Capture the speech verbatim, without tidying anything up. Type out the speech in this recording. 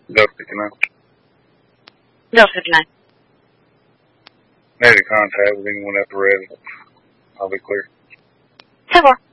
Delta fifty-nine. Delta fifty-nine. Negative contact with anyone at the residence. I'll be clear. ten four.